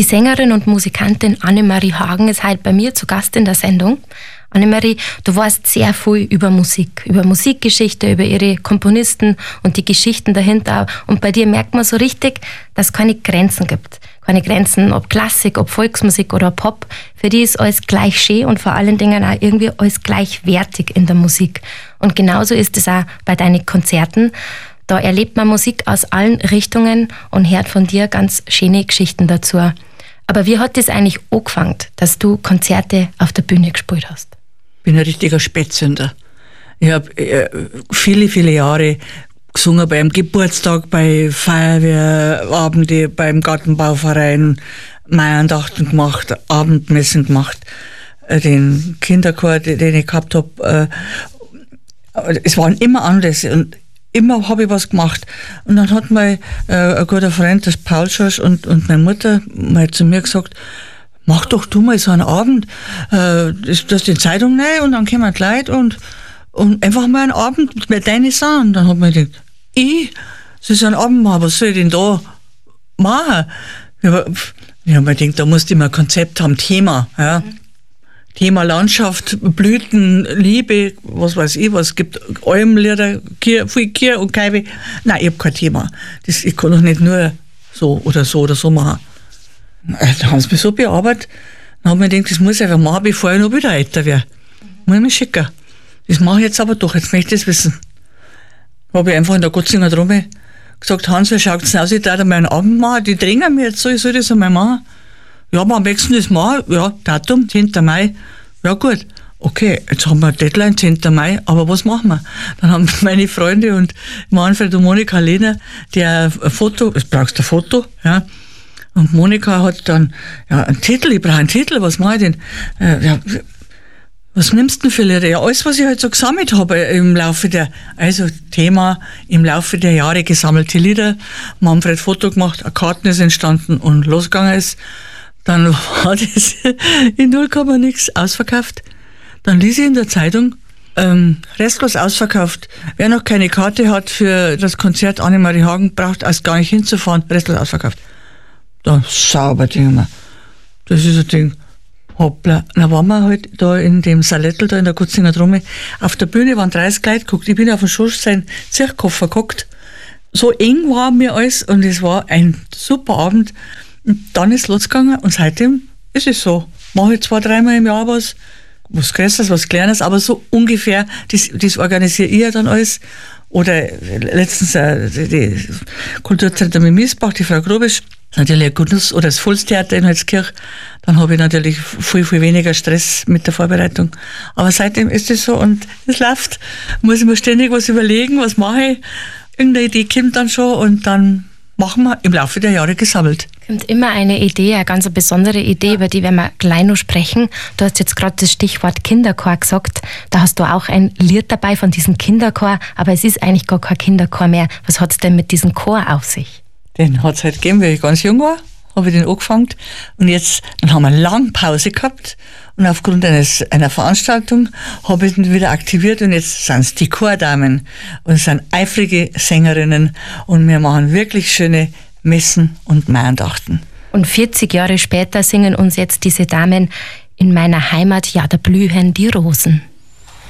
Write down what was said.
Die Sängerin und Musikantin Annemarie Hagen ist heute bei mir zu Gast in der Sendung. Annemarie, du weißt sehr viel über Musik, über Musikgeschichte, über ihre Komponisten und die Geschichten dahinter. Und bei dir merkt man so richtig, dass es keine Grenzen gibt. Keine Grenzen, ob Klassik, ob Volksmusik oder Pop. Für die ist alles gleich schön und vor allen Dingen auch irgendwie alles gleichwertig in der Musik. Und genauso ist es auch bei deinen Konzerten. Da erlebt man Musik aus allen Richtungen und hört von dir ganz schöne Geschichten dazu. Aber wie hat das eigentlich angefangen, dass du Konzerte auf der Bühne gespielt hast? Ich bin ein richtiger Spätzünder. Ich habe viele Jahre gesungen beim Geburtstag, bei Feuerwehrabende, beim Gartenbauverein, Maiandachten gemacht, Abendmessen gemacht, den Kinderchor, den ich gehabt habe. Es waren immer Anlässe und immer habe ich was gemacht. Und dann hat mein ein guter Freund, das Paul Schorsch und meine Mutter mal zu mir gesagt, mach doch du mal so einen Abend, das in die Zeitung rein und dann kommen die Leute und einfach mal einen Abend mit deinen Sachen. Dann hat man gedacht, so einen Abend machen, was soll ich denn da machen? Ich habe mir gedacht, da musst du immer ein Konzept haben, Thema, ja. Thema Landschaft, Blüten, Liebe, was weiß ich, was gibt Almlieder, viel Kirche und Kaiwe. Nein, ich habe kein Thema. Ich kann doch nicht nur so oder so machen. Da haben sie mich so bearbeitet, dann habe ich mir gedacht, das muss ich einfach machen, bevor ich noch wieder älter werde. Muss ich mich schicken. Das mache ich jetzt aber doch, jetzt möchte ich es wissen. Habe ich einfach in der Gotzinger Trommel gesagt, Hans, wie schaut es aus, ich darf mal einen Abend machen, die drängen mich jetzt so, ich soll das einmal machen. Ja, wann möchtest du das machen? Ja, Datum, 10. Mai. Ja gut, okay, jetzt haben wir Deadline, 10. Mai, aber was machen wir? Dann haben meine Freunde und Manfred und Monika Lehner, der ein Foto, du brauchst ein Foto, ja. Und Monika hat dann, ja, einen Titel, ich brauche einen Titel, was mache ich denn? Ja, was nimmst du denn für Lieder? Ja, alles, was ich halt so gesammelt habe im Laufe Thema im Laufe der Jahre gesammelte Lieder. Manfred Foto gemacht, eine Karten ist entstanden und losgegangen ist. Dann war das in 0, nix ausverkauft. Dann ließ ich in der Zeitung, restlos ausverkauft. Wer noch keine Karte hat für das Konzert Annemarie Hagen, braucht erst gar nicht hinzufahren, restlos ausverkauft. Da sauber, denken wir. Das ist ein Ding. Hoppla. Dann waren wir halt da in dem Salettel, da in der Gotzinger Trommel. Auf der Bühne waren 30 Leute geguckt. Ich bin auf den Schornstein Zirkkoffer geguckt. So eng war mir alles und es war ein super Abend. Und dann ist es losgegangen und seitdem ist es so. Mache ich 2-3 Mal im Jahr was Größeres, was Kleines, aber so ungefähr, das organisiere ich ja dann alles. Oder letztens die Kulturzentrum in Miesbach, die Frau Grobisch, natürlich ein gutes, oder das Volkstheater in Holzkirch, dann habe ich natürlich viel weniger Stress mit der Vorbereitung. Aber seitdem ist es so und es läuft. Muss ich mir ständig was überlegen, was mache ich. Irgendeine Idee kommt dann schon und dann machen wir im Laufe der Jahre gesammelt. Kommt immer eine Idee, eine ganz besondere Idee, über die werden wir gleich noch sprechen. Du hast jetzt gerade das Stichwort Kinderchor gesagt. Da hast du auch ein Lied dabei von diesem Kinderchor, aber es ist eigentlich gar kein Kinderchor mehr. Was hat es denn mit diesem Chor auf sich? Den hat es halt gegeben, weil ich ganz jung war, habe ich den angefangen. Und jetzt, dann haben wir lange Pause gehabt. Und aufgrund einer Veranstaltung habe ich ihn wieder aktiviert. Und jetzt sind es die Chordamen. Und es sind eifrige Sängerinnen. Und wir machen wirklich schöne Messen und Maiandachten. Und 40 Jahre später singen uns jetzt diese Damen in meiner Heimat, ja, da blühen die Rosen.